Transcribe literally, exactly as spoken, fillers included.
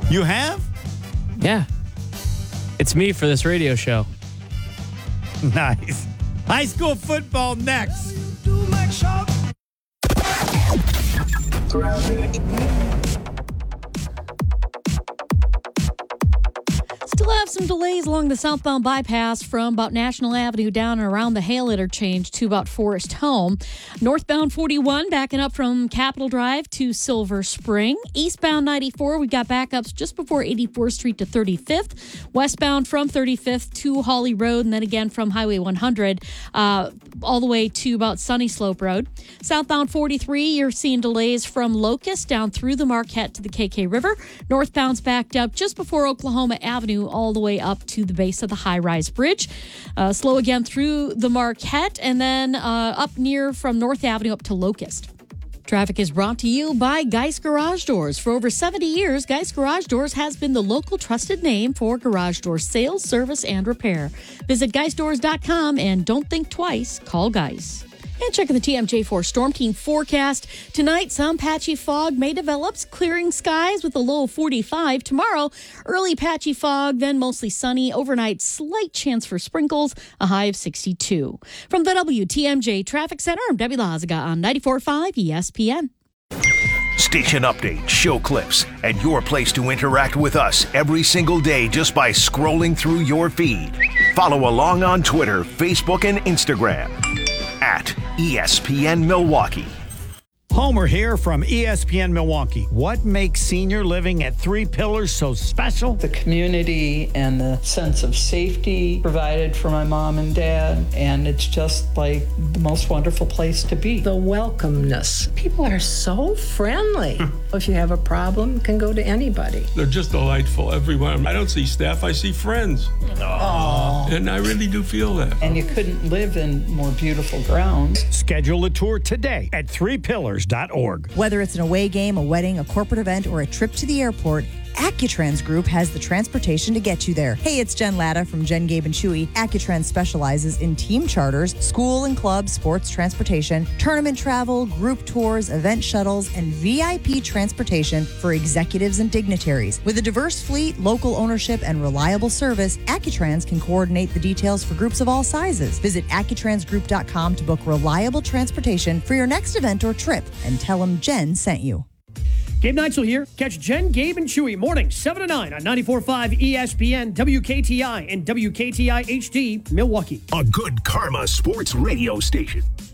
You have? Yeah. It's me for this radio show. Nice. High school football next. Still have some delays along the southbound bypass from about National Avenue down and around the Hale interchange to about Forest Home. Northbound forty-one backing up from Capitol Drive to Silver Spring. Eastbound ninety-four, we got backups just before eighty-fourth Street to thirty-fifth. Westbound from thirty-fifth to Hawley Road, and then again from Highway one hundred uh, all the way to about Sunny Slope Road. Southbound forty-three, you're seeing delays from Locust down through the Marquette to the K K River. Northbound's backed up just before Oklahoma Avenue all the way up to the base of the high-rise bridge. Uh, slow again through the Marquette and then uh, up near from North Avenue up to Locust. Traffic is brought to you by Geist Garage Doors. For over seventy years, Geist Garage Doors has been the local trusted name for garage door sales, service, and repair. Visit geist doors dot com and don't think twice, call Geist. And checking the T M J four Storm Team forecast. Tonight, some patchy fog may develop, clearing skies with a low of forty-five. Tomorrow, early patchy fog, then mostly sunny. Overnight, slight chance for sprinkles, a high of sixty-two. From the W T M J Traffic Center, I'm Debbie Lazaga on ninety-four point five E S P N. Station updates, show clips, and your place to interact with us every single day just by scrolling through your feed. Follow along on Twitter, Facebook, and Instagram at E S P N Milwaukee. Homer here from E S P N Milwaukee. What makes senior living at Three Pillars so special? The community and the sense of safety provided for my mom and dad, and it's just like the most wonderful place to be. The welcomeness. People are so friendly. If you have a problem, you can go to anybody. They're just delightful, everyone. I don't see staff, I see friends. Aww. And I really do feel that. And you couldn't live in more beautiful grounds. Schedule a tour today at three pillars dot org. Whether it's an away game, a wedding, a corporate event, or a trip to the airport, Accutrans Group has the transportation to get you there. Hey, it's Jen Latta from Jen, Gabe, and Chewy. Accutrans specializes in team charters, school and club sports transportation, tournament travel, group tours, event shuttles, and V I P transportation for executives and dignitaries. With a diverse fleet, local ownership, and reliable service, Accutrans can coordinate the details for groups of all sizes. Visit accutrans group dot com to book reliable transportation for your next event or trip, and tell them Jen sent you. Gabe Neitzel here. Catch Jen, Gabe, and Chewy mornings seven to nine on ninety-four point five E S P N, W K T I, and W K T I H D, Milwaukee. A good karma sports radio station.